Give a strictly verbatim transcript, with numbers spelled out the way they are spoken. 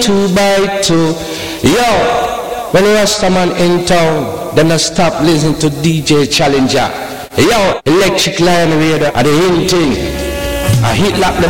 two by two. Yo, when the rasta man in town, then I stop listening to D J Challenger. Yo, Electric Lion Radio at the in thing. I hit like the